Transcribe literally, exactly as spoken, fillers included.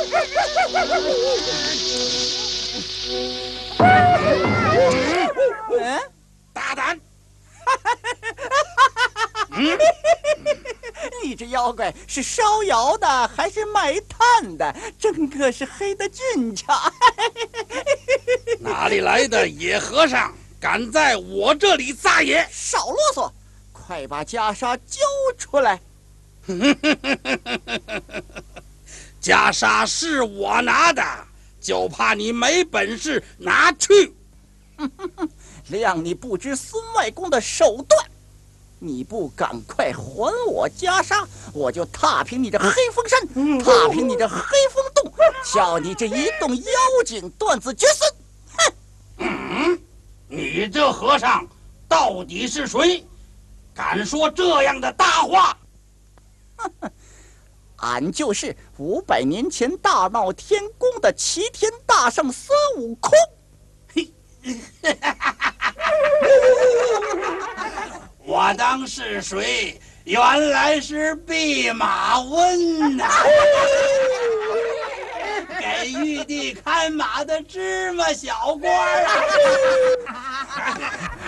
嗯， 大胆！ 嗯，你这妖怪是烧窑的还是卖炭的？整个是黑的俊俏。 哪里来的野和尚，敢在我这里撒野？ 少啰嗦，快把袈裟交出来！ 袈裟是我拿的，就怕你没本事拿去。 谅你不知孙外公的手段，你不赶快还我袈裟，我就踏平你这黑风山，踏平你这黑风洞，叫你这一洞妖精断子绝孙！哼！ 嗯，你这和尚到底是谁？敢说这样的大话？ 俺就是五百年前大闹天宫的齐天大圣孙悟空。 我当是谁？原来是弼马温呐、啊！给玉帝看马的芝麻小官啊！